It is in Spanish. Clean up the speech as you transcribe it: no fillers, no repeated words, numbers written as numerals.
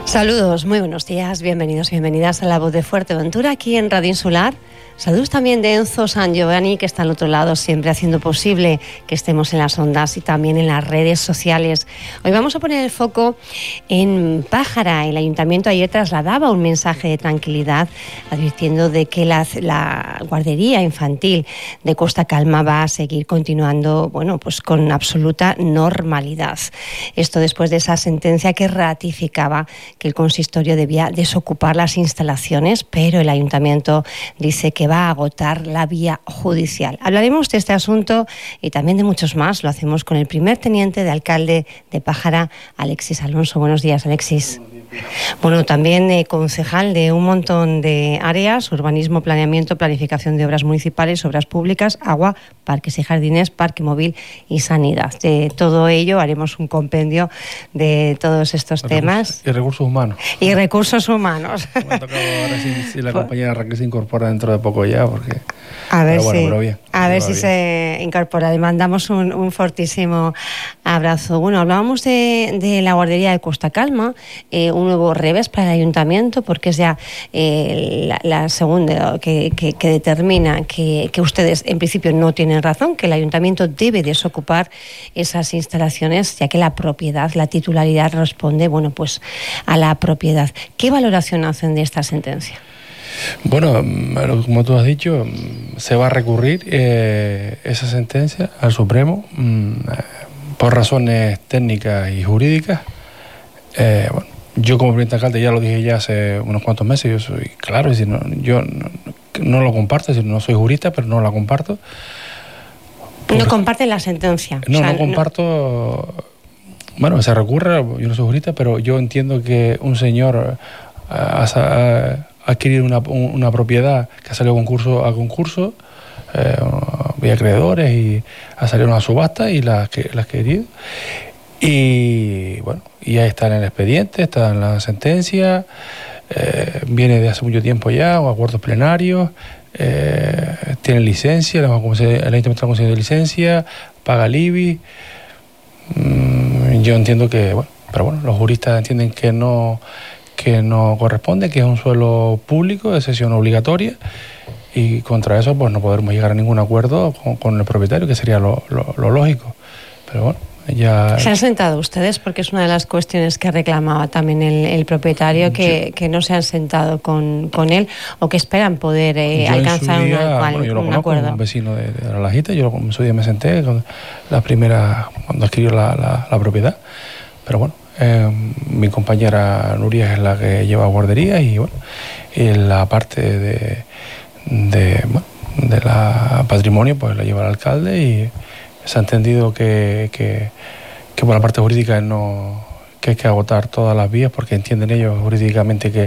Saludos, muy buenos días, bienvenidos, bienvenidas a La Voz de Fuerteventura aquí en Radio Insular. Saludos también de Enzo San Giovanni, que está al otro lado, siempre haciendo posible que estemos en las ondas y también en las redes sociales. Hoy vamos a poner el foco en Pájara. El Ayuntamiento ayer trasladaba un mensaje de tranquilidad, advirtiendo de que la guardería infantil de Costa Calma va a seguir continuando, pues con absoluta normalidad. Esto después de esa sentencia que ratificaba que el consistorio debía desocupar las instalaciones, pero el Ayuntamiento dice que va a agotar la vía judicial. Hablaremos de este asunto y también de muchos más. Lo hacemos con el primer teniente de alcalde de Pájara, Alexis Alonso. Buenos días, Alexis. Bueno, también concejal de un montón de áreas: urbanismo, planeamiento, planificación de obras municipales, obras públicas, agua, parques y jardines, parque móvil y sanidad. De todo ello haremos un compendio de todos estos temas. Y recursos humanos. Y recursos humanos. Me ha tocado ahora si la compañera Raquel se incorpora dentro de poco ya, porque... A ver si se incorpora. Le mandamos un fortísimo abrazo. Bueno, hablábamos de la guardería de Costa Calma, un nuevo revés para el Ayuntamiento, porque es ya la segunda que determina que ustedes en principio no tienen razón, que el Ayuntamiento debe desocupar esas instalaciones, ya que la propiedad, la titularidad responde, a la propiedad. ¿Qué valoración hacen de esta sentencia? Bueno, como tú has dicho, se va a recurrir esa sentencia al Supremo por razones técnicas y jurídicas. Yo como presidente alcalde ya lo dije ya hace unos cuantos meses, yo soy claro, yo no lo comparto, no soy jurista, pero no la comparto. No comparte la sentencia. No comparto. Bueno, se recurre, yo no soy jurista, pero yo entiendo que un señor adquirir una propiedad que ha salido a concurso, vía acreedores, y ha salido una subasta y la ha querido. Y bueno, ya está en el expediente, está en la sentencia, viene de hace mucho tiempo ya, o acuerdos plenarios, tiene licencia, el Ayuntamiento está concediendo licencia, paga el IBI. Yo entiendo que, los juristas entienden que no corresponde, que es un suelo público de cesión obligatoria, y contra eso no podremos llegar a ningún acuerdo con el propietario, que sería lo lógico. Pero ya... ¿Se han sentado ustedes? Porque es una de las cuestiones que reclamaba también el propietario, que no se han sentado con él, o que esperan poder alcanzar un acuerdo. Yo lo conozco, un vecino de La Lajita. Yo en su día me senté con cuando adquirió la propiedad. Pero mi compañera Nuria es la que lleva guardería, y la parte de la patrimonio pues la lleva el alcalde, y se ha entendido que por la parte jurídica que hay que agotar todas las vías, porque entienden ellos jurídicamente que